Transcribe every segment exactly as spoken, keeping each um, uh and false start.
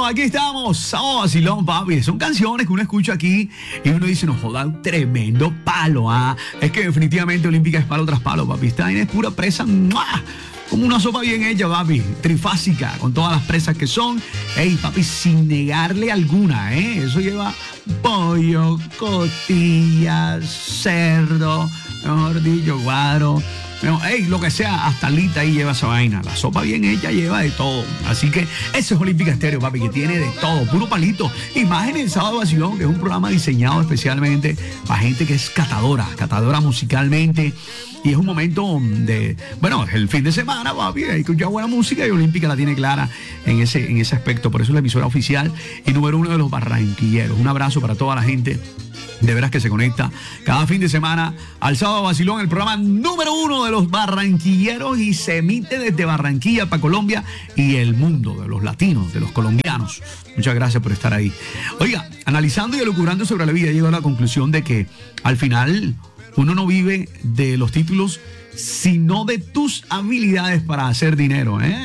aquí estamos. Sábado Vacilón, papi. Son canciones que uno escucha aquí y uno dice, nos joda un tremendo palo, ¿ah? Es que definitivamente Olímpica es palo tras palo, papi. Esta vaina es pura presa, ¡mua! Como una sopa bien hecha, papi. Trifásica, con todas las presas que son. Ey, papi, sin negarle alguna, ¿eh? Eso lleva pollo, costillas, cerdo, mejor dicho, guaro. No, ey, lo que sea, hasta alita ahí lleva esa vaina. La sopa bien hecha lleva de todo. Así que eso es Olímpica Estéreo, papi, que tiene de todo, puro palito. Y más en el Sábado Vacilón, que es un programa diseñado especialmente para gente que es catadora, catadora musicalmente. Y es un momento de, bueno, es el fin de semana, papi, hay que escuchar buena música y Olímpica la tiene clara en ese, en ese aspecto. Por eso es la emisora oficial y número uno de los barranquilleros. Un abrazo para toda la gente de veras que se conecta cada fin de semana al Sábado Vacilón, el programa número uno de los barranquilleros, y se emite desde Barranquilla para Colombia y el mundo, de los latinos, de los colombianos. Muchas gracias por estar ahí. Oiga, analizando y elucubrando sobre la vida, llego a la conclusión de que al final uno no vive de los títulos, sino de tus habilidades para hacer dinero, ¿eh?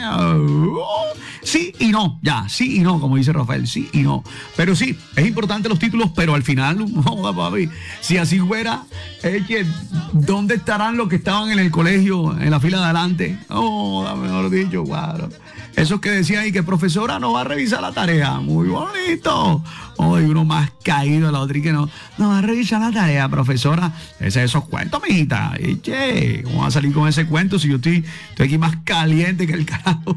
Sí y no, ya, sí y no, como dice Rafael, sí y no. Pero sí, es importante los títulos, pero al final, no, papi, si así fuera, es que, ¿dónde estarán los que estaban en el colegio, en la fila de adelante? Oh, mejor dicho, claro. Esos que decían y que profesora no va a revisar la tarea. Muy bonito. Hoy uno más caído a la otra y que no. No va a revisar la tarea, profesora. Ese es esos cuentos, mijita. Y che, ¿cómo va a salir con ese cuento si yo estoy, estoy aquí más caliente que el carajo?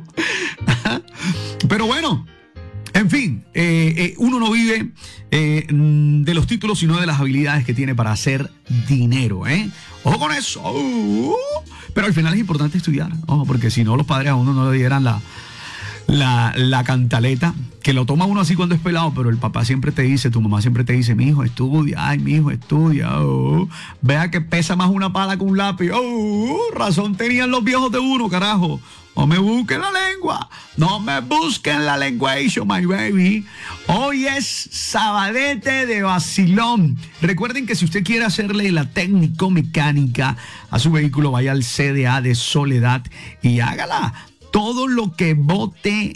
Pero bueno. En fin, eh, eh, uno no vive eh, de los títulos, sino de las habilidades que tiene para hacer dinero, ¿eh? Ojo con eso. Uh, pero al final es importante estudiar, ojo, porque si no los padres a uno no le dieran la, la, la cantaleta, que lo toma uno así cuando es pelado, pero el papá siempre te dice, tu mamá siempre te dice, mi hijo estudia, ay, mi hijo estudia, oh, vea que pesa más una pala que un lápiz, oh, razón tenían los viejos de uno, carajo. No me busquen la lengua. No me busquen la lenguation, my baby. Hoy es sabadete de vacilón. Recuerden que si usted quiere hacerle la técnico-mecánica a su vehículo, vaya al C D A de Soledad y hágala. Todo lo que bote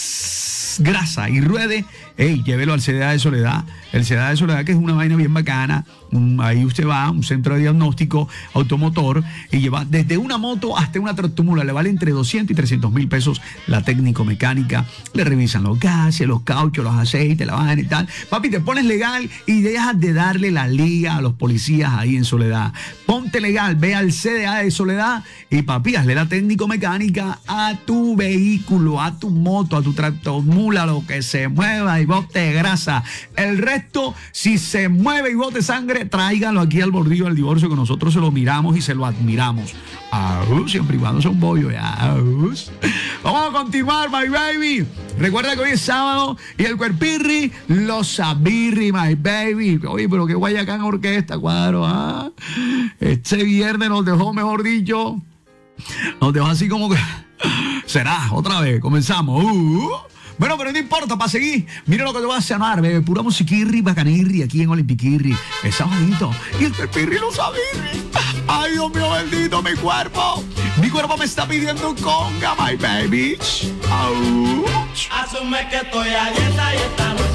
grasa y ruede, hey, llévelo al C D A de Soledad. El C D A de Soledad, que es una vaina bien bacana. Um, ahí usted va, un centro de diagnóstico automotor, y lleva desde una moto hasta una tractomula. Le vale entre doscientos y trescientos mil pesos la técnico-mecánica. Le revisan los gases, los cauchos, los aceites, la vaina y tal. Papi, te pones legal y dejas de darle la liga a los policías ahí en Soledad. Ponte legal, ve al C D A de Soledad y, papi, hazle la técnico-mecánica a tu vehículo, a tu moto, a tu tractomula, lo que se mueva y bote grasa. El resto, si se mueve y bote sangre, tráiganlo aquí al bordillo del divorcio, que nosotros se lo miramos y se lo admiramos. Aú, siempre y cuando sea un bollo. Aú. Vamos a continuar, my baby. Recuerda que hoy es sábado y el cuerpirri lo sabirri, my baby. Oye, pero qué Guayacán Orquesta, cuadro. ¿Ah? Este viernes nos dejó, mejor dicho, nos dejó así como que será otra vez. Comenzamos. Uh. Bueno, pero no importa, para seguir, mira lo que te va a sonar, bebé. Pura musiquirri, bacanirri, aquí en Olimpiquirri. Es sabadito. Y el perpirri lo sabirri. Ay, Dios mío, bendito, mi cuerpo. Mi cuerpo me está pidiendo conga, my baby. Ouch. Asume que estoy a dieta y esta noche